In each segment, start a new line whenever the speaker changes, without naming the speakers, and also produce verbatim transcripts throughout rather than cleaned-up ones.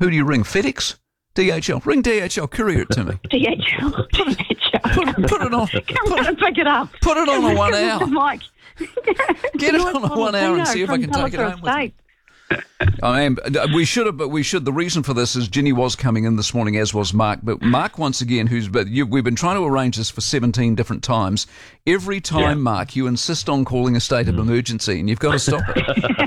Who do you ring? FedEx? D H L? Ring D H L. Courier it to me.
D H L.
Put it,
D H L.
put, put it on.
Come
Put,
and pick it up.
put it on a one hour.
Mike.
Get it on a one hour and see if I can take it home with me. I am. We should have, but we should. The reason for this is Ginny was coming in this morning, as was Mark. But Mark, once again, who's but you, we've been trying to arrange this for seventeen different times. Every time, yeah. Mark, you insist on calling a state of emergency, and you've got to stop it.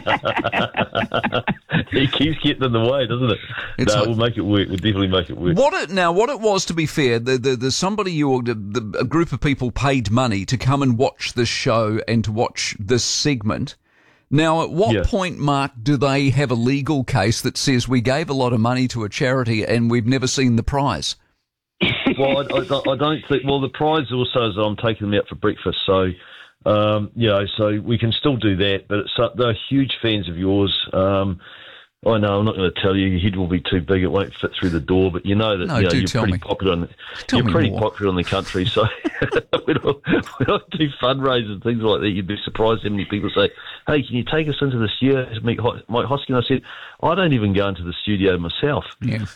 He keeps getting in the way, doesn't it? It's no, like, we'll make it work. We'll definitely make it work.
What it now? What it was, to be fair, the, the, the somebody you, the, the, a group of people paid money to come and watch this show and to watch this segment. Now, at what yeah. point, Mark, do they have a legal case that says we gave a lot of money to a charity and we've never seen the prize?
Well, I, I, I don't think. Well, the prize also is that I'm taking them out for breakfast, so um, you know, so we can still do that. But it's, they're huge fans of yours. Um, I know I'm not going to tell you. Your head will be too big; it won't fit through the door. But you know that
no,
you know,
do
you're
tell
pretty
me.
popular. In the,
tell
you're
me
pretty
more.
popular in the country. So when, I, when I do fundraisers and things like that, you'd be surprised how many people say, "Hey, can you take us into the studio to meet Mike Hosking?" I said, "I don't even go into the studio myself."
Yeah,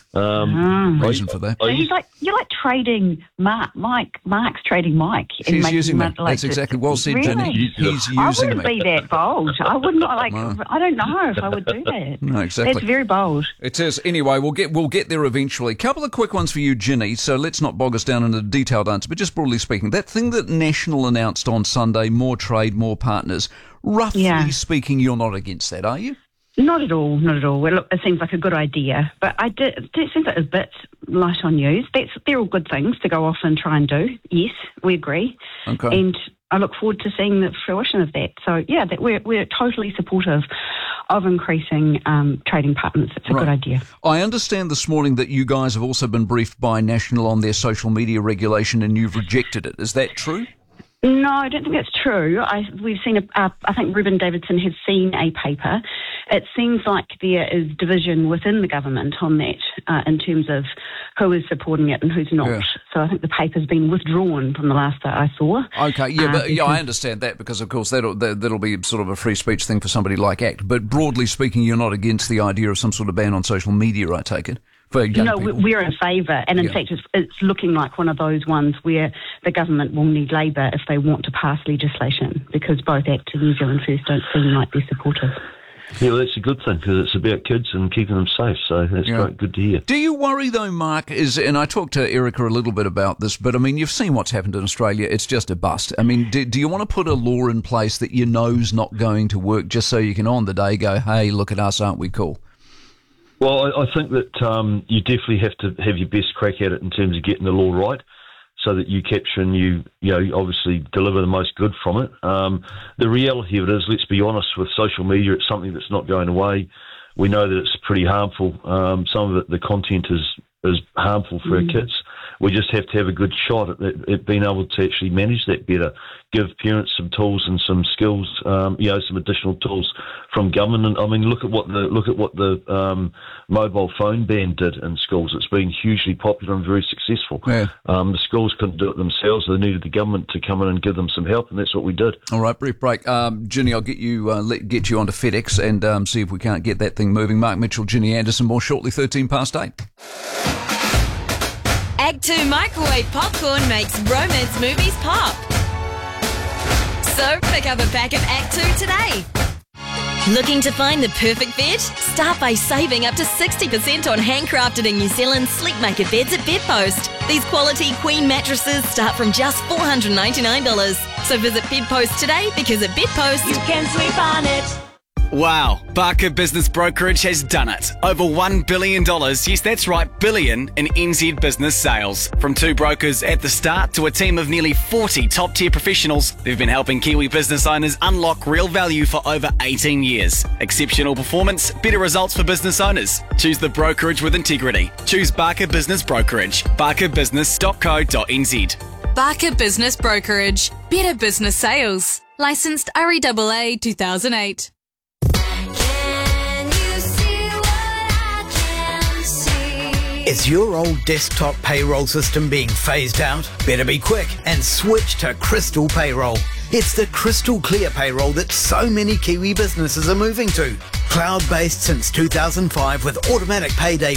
um,
mm. reason for that.
So he's like you're like trading Mark. Mike Mark's trading Mike.
She's using me. Like That's exactly well said,
really?
Jenny. He's using me.
I wouldn't
me.
be that bold. I wouldn't like.
No.
I don't know if I would do that.
No, exactly.
That's very bold.
It is. Anyway, we'll get we'll get there eventually. Couple of quick ones for you, Ginny. So let's not bog us down in a detailed answer, but just broadly speaking, that thing that National announced on Sunday, more trade, more partners. Roughly
yeah.
speaking, you're not against that, are you?
Not at all, not at all. Well, look, it seems like a good idea, but I did, it seems like a bit light on news. That's, they're all good things to go off and try and do. Yes, we agree.
Okay.
And I look forward to seeing the fruition of that. So, yeah, that we're, we're totally supportive of increasing um, trading partners. It's a right. good idea.
I understand this morning that you guys have also been briefed by National on their social media regulation and you've rejected it. Is that true?
No, I don't think that's true. I, we've seen, a, uh, I think Ruben Davidson has seen a paper. It seems like there is division within the government on that uh, in terms of who is supporting it and who's not. Yeah. So I think the paper's been withdrawn from the last that I saw.
Okay, yeah,
uh,
but yeah, I understand that because, of course, that'll, that, that'll be sort of a free speech thing for somebody like ACT. But broadly speaking, you're not against the idea of some sort of ban on social media, I take it? For young
no,
people.
We're in favour, and in
yeah.
fact, it's, it's looking like one of those ones where the government will need Labour if they want to pass legislation, because both ACT and New Zealand First don't seem like they're supportive.
Yeah, well, that's a good thing because it's about kids and keeping them safe. So that's yeah. great, good to hear.
Do you worry though, Mark? Is and I talked to Erica a little bit about this, but I mean, you've seen what's happened in Australia. It's just a bust. I mean, do, do you want to put a law in place that you know's not going to work, just so you can on the day go, "Hey, look at us, aren't we cool?"
Well, I, I think that um, you definitely have to have your best crack at it in terms of getting the law right, so that you capture and you, you know, obviously deliver the most good from it. Um, the reality of it is, let's be honest, with social media, it's something that's not going away. We know that it's pretty harmful. Um, some of it, the content is is harmful for mm. our kids. We just have to have a good shot at, at, at being able to actually manage that better. Give parents some tools and some skills, um, you know, some additional tools from government. And I mean, look at what the look at what the um, mobile phone ban did in schools. It's been hugely popular and very successful.
Yeah.
Um, the schools couldn't do it themselves; they needed the government to come in and give them some help, and that's what we did.
All right, brief break. Um, Ginny, I'll get you uh, let, get you onto FedEx and um, see if we can't get that thing moving. Mark Mitchell, Ginny Anderson, more shortly. Thirteen past eight.
Act two microwave popcorn makes romance movies pop. So pick up a pack of Act two today. Looking to find the perfect bed? Start by saving up to sixty percent on handcrafted and New Zealand Sleepmaker beds at Bedpost. These quality queen mattresses start from just four hundred ninety-nine dollars. So visit Bedpost today because at Bedpost
you can sleep on it.
Wow, Barker Business Brokerage has done it. Over one billion dollars, yes that's right, billion, in N Z business sales. From two brokers at the start to a team of nearly forty top-tier professionals, they've been helping Kiwi business owners unlock real value for over eighteen years. Exceptional performance, better results for business owners. Choose the brokerage with integrity. Choose Barker Business Brokerage. barker business dot co dot n z.
Barker Business Brokerage. Better business sales. Licensed R E A A two thousand eight.
Is your old desktop payroll system being phased out? Better be quick and switch to Crystal Payroll. It's the crystal clear payroll that so many Kiwi businesses are moving to. Cloud-based since two thousand five with automatic payday